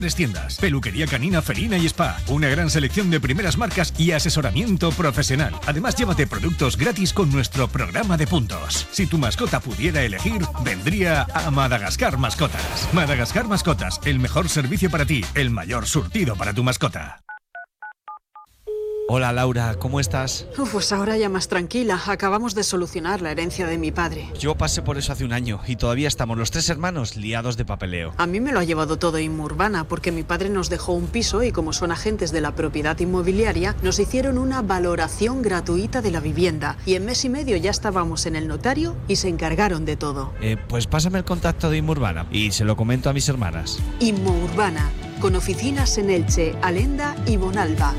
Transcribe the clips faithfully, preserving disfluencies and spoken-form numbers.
Tiendas, peluquería canina, felina y spa, una gran selección de primeras marcas y asesoramiento profesional. Además, llévate productos gratis con nuestro programa de puntos. Si tu mascota pudiera elegir, vendría a Madagascar Mascotas. Madagascar Mascotas, el mejor servicio para ti, el mayor surtido para tu mascota. Hola Laura, ¿cómo estás? Uf, pues ahora ya más tranquila. Acabamos de solucionar la herencia de mi padre. Yo pasé por eso hace un año y todavía estamos los tres hermanos liados de papeleo. A mí me lo ha llevado todo Inmurbana porque mi padre nos dejó un piso y como son agentes de la propiedad inmobiliaria, nos hicieron una valoración gratuita de la vivienda y en mes y medio ya estábamos en el notario y se encargaron de todo. Eh, pues pásame el contacto de Inmurbana y se lo comento a mis hermanas. Inmurbana, con oficinas en Elche, Alenda y Bonalba.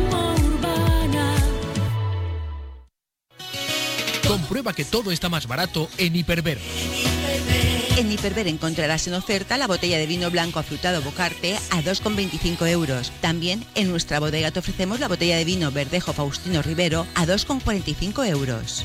Comprueba que todo está más barato en Hiperver. En Hiperver encontrarás en oferta la botella de vino blanco afrutado Bocarte a dos con veinticinco euros. También en nuestra bodega te ofrecemos la botella de vino Verdejo Faustino Ribero a dos con cuarenta y cinco euros.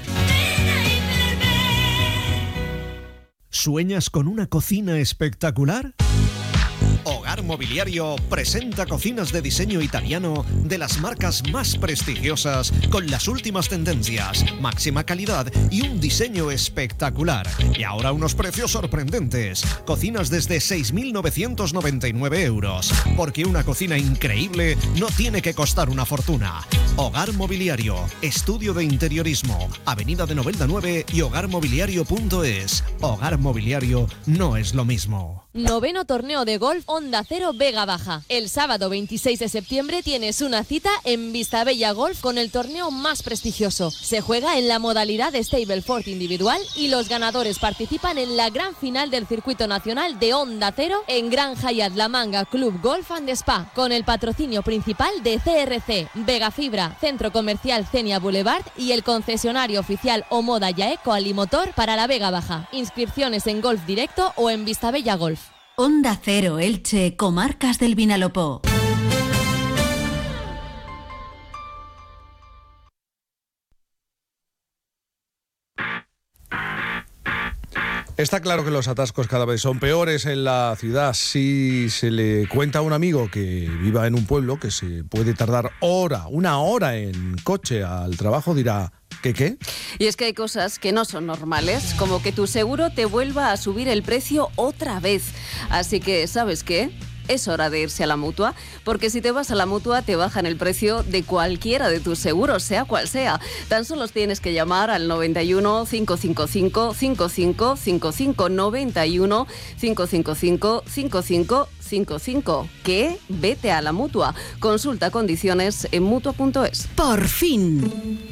¿Sueñas con una cocina espectacular? Hogar Mobiliario presenta cocinas de diseño italiano de las marcas más prestigiosas con las últimas tendencias, máxima calidad y un diseño espectacular. Y ahora unos precios sorprendentes. Cocinas desde seis mil novecientos noventa y nueve euros. Porque una cocina increíble no tiene que costar una fortuna. Hogar Mobiliario, estudio de interiorismo, Avenida de Novelda nueve y hogar mobiliario punto es. Hogar Mobiliario no es lo mismo. Noveno torneo de golf Onda Cero Vega Baja. El sábado veintiséis de septiembre tienes una cita en Vistabella Golf con el torneo más prestigioso. Se juega en la modalidad de Stableford individual y los ganadores participan en la gran final del circuito nacional de Onda Cero en Gran Hyatt La Manga Club Golf and Spa, con el patrocinio principal de C R C, Vega Fibra, Centro Comercial Cenia Boulevard y el concesionario oficial Omoda Yaeco Alimotor para la Vega Baja. Inscripciones en Golf Directo o en Vistabella Golf. Onda Cero Elche, Comarcas del Vinalopó. Está claro que los atascos cada vez son peores en la ciudad. Si se le cuenta a un amigo que viva en un pueblo que se puede tardar hora, una hora en coche al trabajo, dirá... ¿Qué qué? Y es que hay cosas que no son normales, como que tu seguro te vuelva a subir el precio otra vez. Así que, ¿sabes qué? Es hora de irse a la Mutua, porque si te vas a la Mutua te bajan el precio de cualquiera de tus seguros, sea cual sea. Tan solo tienes que llamar al noventa y uno, cinco cinco cinco, cinco cinco cinco cinco, noventa y uno, cinco cinco cinco, cinco cinco cinco cinco. ¿Qué? Vete a la Mutua. Consulta condiciones en mutua punto es. Por fin.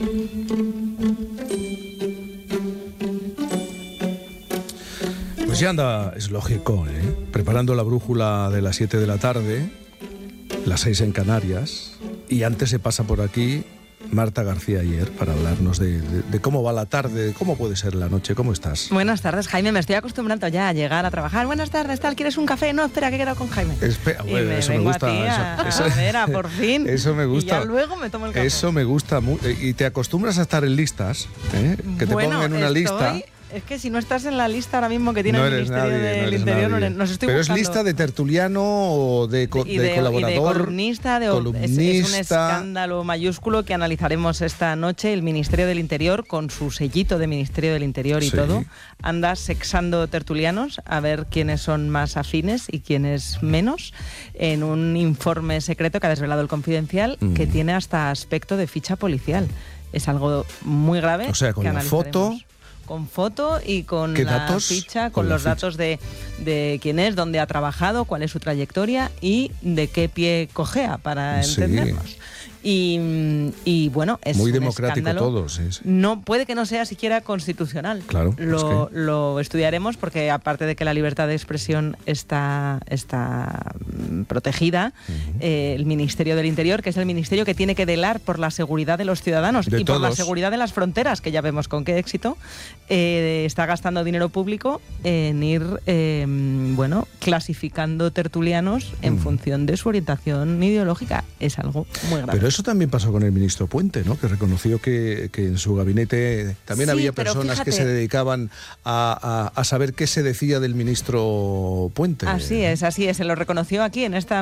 Pues ya anda, es lógico, ¿eh? Preparando la brújula de las siete de la tarde, las seis en Canarias, y antes se pasa por aquí Marta García Ayer para hablarnos de, de, de cómo va la tarde, de cómo puede ser la noche. ¿Cómo estás? Buenas tardes, Jaime. Me estoy acostumbrando ya a llegar a trabajar. Buenas tardes, tal. ¿Quieres un café? No, espera, que he quedado con Jaime. Espera, bueno, me eso me gusta. A, ti a, eso, a ver, a por fin. Eso me gusta. Y ya luego me tomo el café. Eso me gusta. Y te acostumbras a estar en listas, ¿eh? Que te bueno, pongan en una estoy... lista. Es que si no estás en la lista ahora mismo que tiene no el Ministerio nadie, del no Interior, nadie. nos estoy Pero buscando. ¿Es lista de tertuliano o de, co- y de, de colaborador? Y de columnista. De, columnista. Es, es un escándalo mayúsculo que analizaremos esta noche. El Ministerio del Interior, con su sellito de Ministerio del Interior y sí. todo, anda sexando tertulianos a ver quiénes son más afines y quiénes menos, en un informe secreto que ha desvelado el Confidencial, mm. que tiene hasta aspecto de ficha policial. Es algo muy grave. O sea, con la foto... Con foto y con ¿Qué la datos? ficha, con, con los ficha. datos de, de quién es, dónde ha trabajado, cuál es su trayectoria y de qué pie cojea, para sí. entendernos. Y, y bueno, es muy un democrático escándalo. todo, sí, sí. No, puede que no sea siquiera constitucional. Claro. Lo, es que... lo estudiaremos porque aparte de que la libertad de expresión está, está protegida, uh-huh. eh, el Ministerio del Interior, que es el ministerio que tiene que velar por la seguridad de los ciudadanos de y todos. por la seguridad de las fronteras, que ya vemos con qué éxito, eh, está gastando dinero público en ir, eh, bueno, clasificando tertulianos en uh-huh. función de su orientación ideológica. Es algo muy grave. Pero eso también pasó con el ministro Puente, ¿no? Que reconoció que, que en su gabinete también Sí, había pero personas fíjate, que se dedicaban a, a, a saber qué se decía del ministro Puente. Así es, así es. Se lo reconoció aquí en esta